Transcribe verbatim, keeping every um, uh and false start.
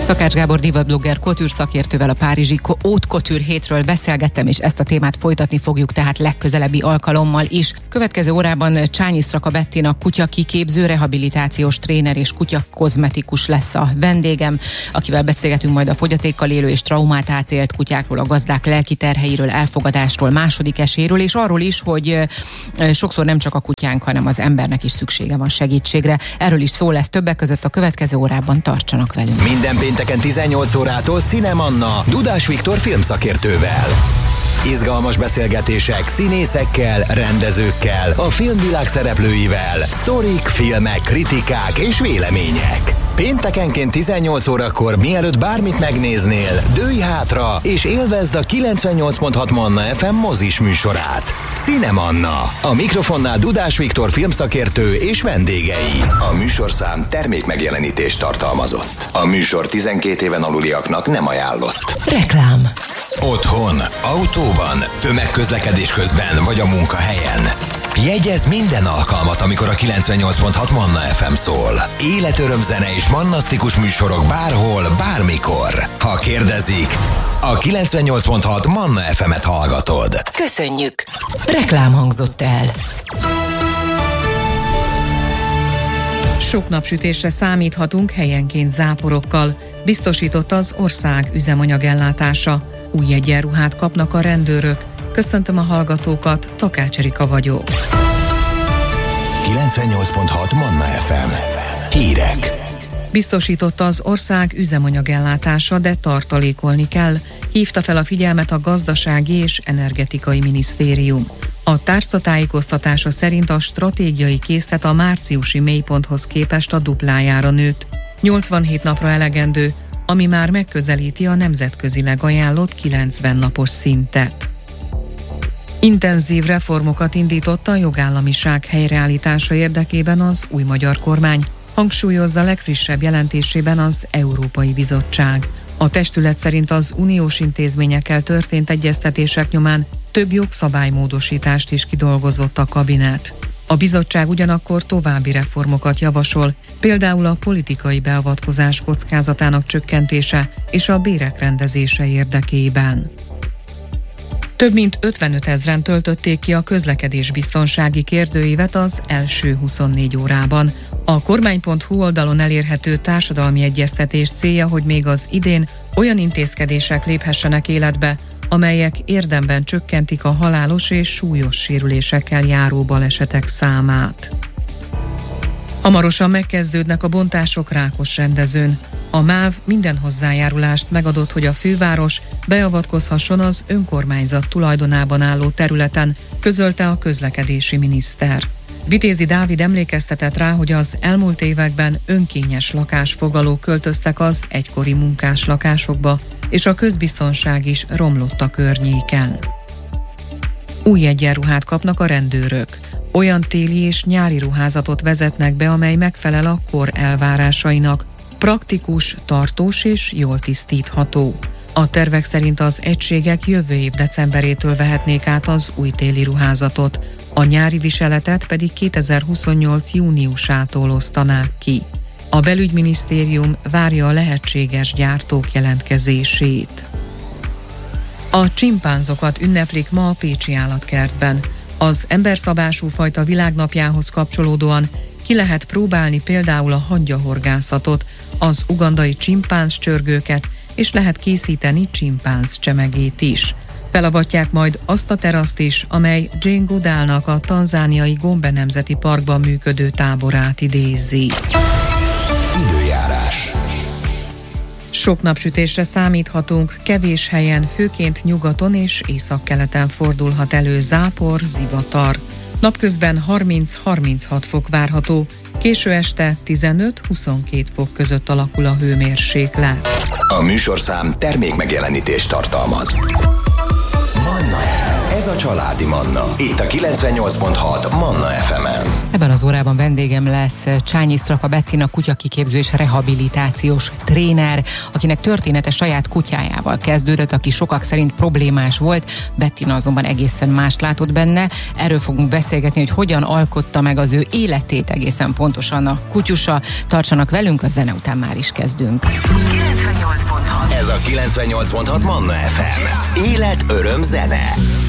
Szakács Gábor divatblogger, couture szakértővel a párizsi Haute Couture hétről beszélgettem, és ezt a témát folytatni fogjuk tehát legközelebbi alkalommal is. Következő órában Csányi Szraka Bettina kutya kiképző, rehabilitációs tréner és kutya kozmetikus lesz a vendégem, akivel beszélgetünk majd a fogyatékkal élő és traumát átélt kutyákról, a gazdák lelki terheiről, elfogadásról, második esélyről, és arról is, hogy sokszor nem csak a kutyánk, hanem az embernek is szüksége van segítségre. Erről is szó lesz többek között a következő órában, tartsanak velünk. Minden pénteken tizennyolc órától Cinemanna Dudás Viktor filmszakértővel. Izgalmas beszélgetések színészekkel, rendezőkkel, a filmvilág szereplőivel, sztorik, filmek, kritikák és vélemények. Péntekenként tizennyolc órakor, mielőtt bármit megnéznél, dőlj hátra és élvezd a kilencvennyolc pont hat Manna ef em mozis műsorát. Cinemanna. A mikrofonnál Dudás Viktor filmszakértő és vendégei. A műsorszám termék megjelenítést tartalmazott. A műsor tizenkét éven aluliaknak nem ajánlott. Reklám. Otthon, autóban, tömegközlekedés közben vagy a munkahelyen. Jegyezz minden alkalmat, amikor a kilencvennyolc pont hat Manna ef em szól. Életörömzene és mannasztikus műsorok bárhol, bármikor. Ha kérdezik, a kilencvennyolc pont hat Manna ef emet hallgatod. Köszönjük! Reklám hangzott el. Sok napsütésre számíthatunk helyenként záporokkal, biztosított az ország üzemanyagellátása. Új egyenruhát kapnak a rendőrök. Köszöntöm a hallgatókat, Takács Erika vagyok. kilencvennyolc pont hat Manna ef em. Hírek. Biztosította az ország üzemanyagellátása, de tartalékolni kell, hívta fel a figyelmet a Gazdasági és Energetikai Minisztérium. A tárcatájékoztatása szerint a stratégiai készlet a márciusi mélyponthoz képest a duplájára nőtt. nyolcvanhét napra elegendő, ami már megközelíti a nemzetközileg ajánlott kilencven napos szintet. Intenzív reformokat indított a jogállamiság helyreállítása érdekében az új magyar kormány, hangsúlyozza legfrissebb jelentésében az Európai Bizottság. A testület szerint az uniós intézményekkel történt egyeztetések nyomán több jogszabálymódosítást is kidolgozott a kabinet. A bizottság ugyanakkor további reformokat javasol, például a politikai beavatkozás kockázatának csökkentése és a bérek rendezése érdekében. Több mint ötvenöt ezren töltötték ki a közlekedésbiztonsági kérdőívet az első huszonnégy órában. A kormány pont hu oldalon elérhető társadalmi egyeztetés célja, hogy még az idén olyan intézkedések léphessenek életbe, amelyek érdemben csökkentik a halálos és súlyos sérülésekkel járó balesetek számát. Hamarosan megkezdődnek a bontások Rákosrendezőn. A MÁV minden hozzájárulást megadott, hogy a főváros beavatkozhasson az önkormányzat tulajdonában álló területen, közölte a közlekedési miniszter. Vitézi Dávid emlékeztetett rá, hogy az elmúlt években önkényes lakásfoglalók költöztek az egykori munkás lakásokba, és a közbiztonság is romlott a környéken. Új egyenruhát kapnak a rendőrök. Olyan téli és nyári ruházatot vezetnek be, amely megfelel a kor elvárásainak. Praktikus, tartós és jól tisztítható. A tervek szerint az egységek jövő év decemberétől vehetnék át az új téli ruházatot, a nyári viseletet pedig kétezer-huszonnyolc júniusától osztanák ki. A belügyminisztérium várja a lehetséges gyártók jelentkezését. A csimpánzokat ünneplik ma a pécsi állatkertben. Az emberszabású fajta világnapjához kapcsolódóan ki lehet próbálni például a hangyahorgászatot, az ugandai csimpánz csörgőket, és lehet készíteni csimpánz csemegét is. Felavatják majd azt a teraszt is, amely Jane Goodallnak a tanzániai Gombe Nemzeti Parkban működő táborát idézi. Időjárás. Sok napsütésre számíthatunk, kevés helyen, főként nyugaton és északkeleten fordulhat elő zápor, zivatar. Napközben harminc-harminchat fok várható, késő este tizenöt-huszonkét fok között alakul a hőmérséklet. A műsorszám termék megjelenítést tartalmaz. Manna ef em Ez a Családi Manna. Itt a kilencvennyolc pont hat Manna ef emen. Ebben az órában vendégem lesz Csányi Straka Bettina, kutyakiképző és rehabilitációs tréner, akinek története saját kutyájával kezdődött, aki sokak szerint problémás volt, Bettina azonban egészen mást látott benne. Erről fogunk beszélgetni, hogy hogyan alkotta meg az ő életét egészen pontosan a kutyusa. Tartsanak velünk, a zene után már is kezdünk. Ez a kilencvennyolc pont hat Manna ef em. Élet, öröm, zene.